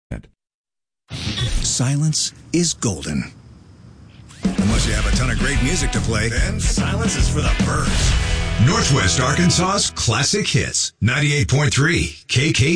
Silence is golden. Unless you have a ton of great music to play, then silence is for the birds. Northwest Arkansas's classic hits. 98.3 KK.